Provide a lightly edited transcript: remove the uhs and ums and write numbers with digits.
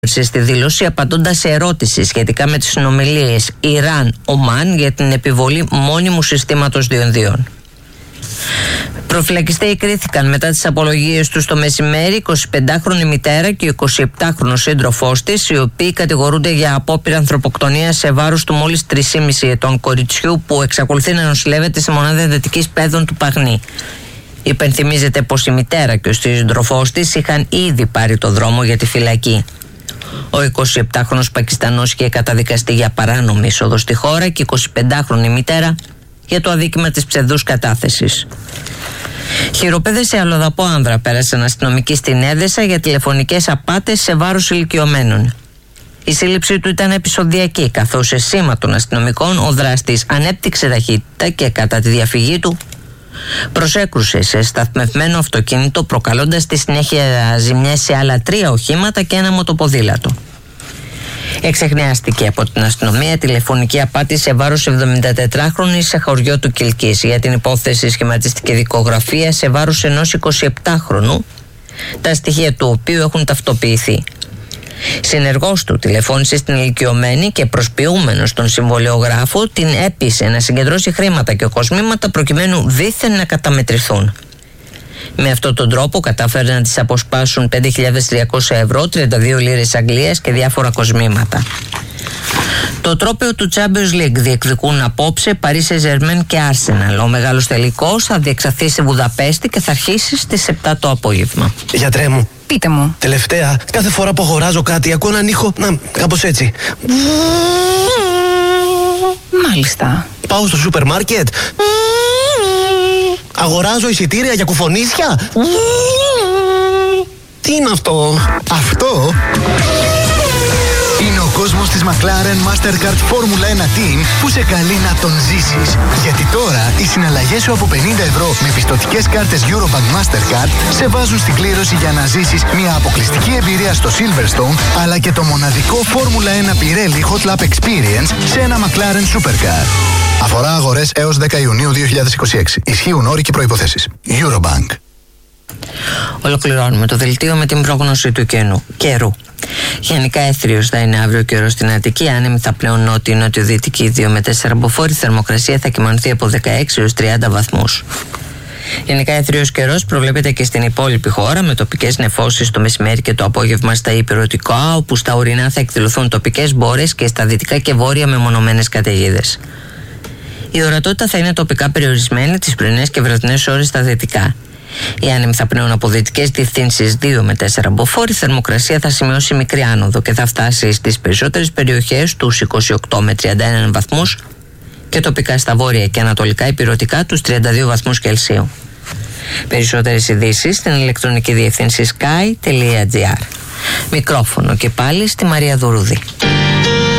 στη δήλωση απαντώντας σε ερώτηση σχετικά με τις συνομιλίες Ιράν-Ομάν για την επιβολή μόνιμου συστήματος διονδύων. Προφυλακιστέοι κρίθηκαν μετά τις απολογίες τους το μεσημέρι 25χρονη μητέρα και 27χρονο σύντροφός της, οι οποίοι κατηγορούνται για απόπειρα ανθρωποκτονίας σε βάρος του μόλις 3,5 ετών κοριτσιού που εξακολουθεί να νοσηλεύεται στη μονάδα εντατικής παιδών του Παγνή. Υπενθυμίζεται πως η μητέρα και ο σύντροφός της είχαν ήδη πάρει το δρόμο για τη φυλακή. Ο 27χρονος Πακιστανός είχε καταδικαστεί για παράνομη είσοδο στη χώρα και η 25χρονη μητέρα για το αδίκημα της ψευδούς κατάθεσης. Χειροπέδες σε αλλοδαπό άνδρα πέρασαν αστυνομικοί στην Έδεσα για τηλεφωνικές απάτες σε βάρος ηλικιωμένων. Η σύλληψή του ήταν επεισοδιακή, καθώς σε σήμα των αστυνομικών ο δράστης ανέπτυξε ταχύτητα και κατά τη διαφυγή του προσέκρουσε σε σταθμευμένο αυτοκίνητο, προκαλώντας στη συνέχεια ζημιές σε άλλα 3 οχήματα και ένα μοτοποδήλατο. Εξεχνιάστηκε από την αστυνομία τηλεφωνική απάτη σε βάρος 74χρονης σε χωριό του Κιλκής. Για την υπόθεση σχηματιστική δικογραφία σε βάρος ενός 27χρονου, τα στοιχεία του οποίου έχουν ταυτοποιηθεί. Συνεργός του τηλεφώνησε στην ηλικιωμένη και προσποιούμενος τον συμβολιογράφο την έπεισε να συγκεντρώσει χρήματα και κοσμήματα προκειμένου δήθεν να καταμετρηθούν. Με αυτόν τον τρόπο κατάφεραν να τις αποσπάσουν 5.300 ευρώ, 32 λίρες Αγγλίας και διάφορα κοσμήματα. Το τρόπαιο του Champions League διεκδικούν απόψε Paris Saint-Germain και Arsenal. Ο μεγάλος τελικός θα διεξαχθεί στη Βουδαπέστη και θα αρχίσει στις 7 το απόγευμα. Γιατρέ μου, πείτε μου. Τελευταία, κάθε φορά που αγοράζω κάτι ακούω έναν ήχο, κάπως έτσι. Μάλιστα. Πάω στο σούπερ μάρκετ. Αγοράζω εισιτήρια για κουφονίσια. Τι είναι αυτό? Αυτό είναι ο κόσμος της McLaren Mastercard Formula 1 Team που σε καλεί να τον ζήσεις. Γιατί τώρα οι συναλλαγές σου από 50 ευρώ με πιστωτικές κάρτες Eurobank Mastercard σε βάζουν στην κλήρωση για να ζήσεις μια αποκλειστική εμπειρία στο Silverstone, αλλά και το μοναδικό Formula 1 Pirelli Hot Lap Experience σε ένα McLaren Supercar. Αφορά αγορές έως 10 Ιουνίου 2026. Ισχύουν όροι και προϋποθέσεις. Eurobank. Ολοκληρώνουμε το δελτίο με την πρόγνωση του καιρού. Γενικά έθριος θα είναι αύριο καιρό στην Αττική, άνεμη θα πλέον νότιο-νοτιοδυτική 2 με 4 μποφόρ, θερμοκρασία θα κυμανθεί από 16 έως 30 βαθμούς. Γενικά έθριος καιρός προβλέπεται και στην υπόλοιπη χώρα, με τοπικές νεφώσεις το μεσημέρι και το απόγευμα στα υπηρετικά, όπου στα ορεινά θα εκδηλωθούν τοπικές μπόρες και στα δυτικά και βόρεια μεμονωμένες καταιγίδες. Η ορατότητα θα είναι τοπικά περιορισμένη τις πρωινές και βραδινές ώρες στα δυτικά. Οι άνεμοι θα πνέουν από δυτικές διευθύνσεις 2 με 4 μποφόρ, η θερμοκρασία θα σημειώσει μικρή άνοδο και θα φτάσει στις περισσότερες περιοχές τους 28 με 31 βαθμούς και τοπικά στα βόρεια και ανατολικά υπηρετικά τους 32 βαθμούς Κελσίου. Περισσότερες ειδήσεις στην ηλεκτρονική διευθύνση sky.gr. Μικρόφωνο και πάλι στη Μαρία Δουρούδη.